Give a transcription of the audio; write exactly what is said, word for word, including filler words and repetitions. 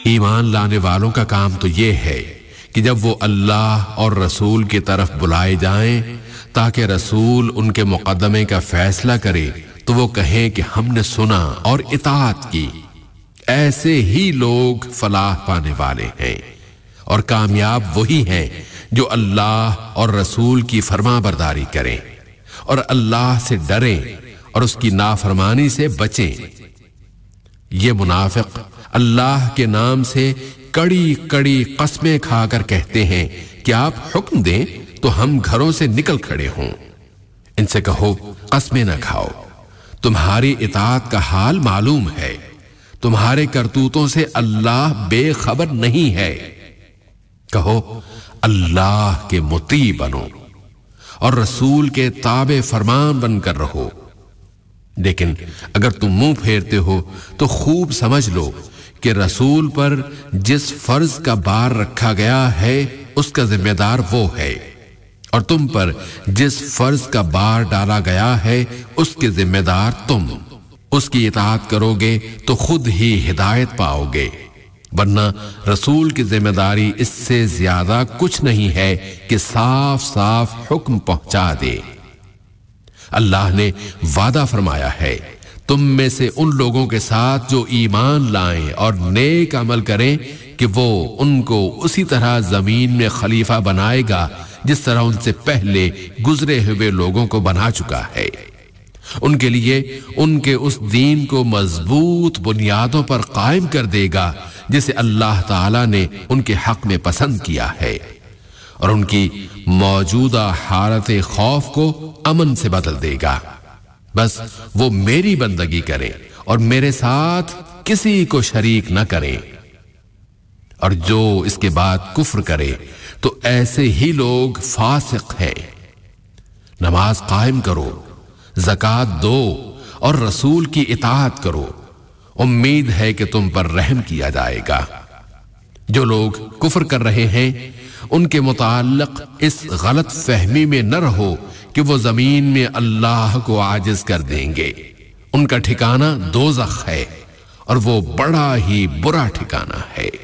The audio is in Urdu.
ایمان لانے والوں کا کام تو یہ ہے کہ جب وہ اللہ اور رسول کی طرف بلائے جائیں تاکہ رسول ان کے مقدمے کا فیصلہ کرے تو وہ کہیں کہ ہم نے سنا اور اطاعت کی۔ ایسے ہی لوگ فلاح پانے والے ہیں، اور کامیاب وہی ہیں جو اللہ اور رسول کی فرما برداری کریں اور اللہ سے ڈریں اور اس کی نافرمانی سے بچیں۔ یہ منافق اللہ کے نام سے کڑی کڑی قسمیں کھا کر کہتے ہیں کہ آپ حکم دیں تو ہم گھروں سے نکل کھڑے ہوں۔ ان سے کہو قسمیں نہ کھاؤ، تمہاری اطاعت کا حال معلوم ہے، تمہارے کرتوتوں سے اللہ بے خبر نہیں ہے۔ کہو اللہ کے مطیع بنو اور رسول کے تابع فرمان بن کر رہو، لیکن اگر تم منہ پھیرتے ہو تو خوب سمجھ لو کہ رسول پر جس فرض کا بار رکھا گیا ہے اس کا ذمہ دار وہ ہے، اور تم پر جس فرض کا بار ڈالا گیا ہے اس کے ذمہ دار تم۔ اس کی اطاعت کرو گے تو خود ہی ہدایت پاؤ گے، ورنہ رسول کی ذمہ داری اس سے زیادہ کچھ نہیں ہے کہ صاف صاف حکم پہنچا دے۔ اللہ نے وعدہ فرمایا ہے تم میں سے ان لوگوں کے ساتھ جو ایمان لائیں اور نیک عمل کریں کہ وہ ان کو اسی طرح زمین میں خلیفہ بنائے گا جس طرح ان سے پہلے گزرے ہوئے لوگوں کو بنا چکا ہے۔ ان کے لیے ان کے اس دین کو مضبوط بنیادوں پر قائم کر دے گا جسے اللہ تعالی نے ان کے حق میں پسند کیا ہے، اور ان کی موجودہ حالت خوف کو امن سے بدل دے گا۔ بس وہ میری بندگی کریں اور میرے ساتھ کسی کو شریک نہ کریں، اور جو اس کے بعد کفر کرے تو ایسے ہی لوگ فاسق ہیں۔ نماز قائم کرو، زکوٰۃ دو اور رسول کی اطاعت کرو، امید ہے کہ تم پر رحم کیا جائے گا۔ جو لوگ کفر کر رہے ہیں ان کے متعلق اس غلط فہمی میں نہ رہو کہ وہ زمین میں اللہ کو عاجز کر دیں گے۔ ان کا ٹھکانہ دوزخ ہے، اور وہ بڑا ہی برا ٹھکانہ ہے۔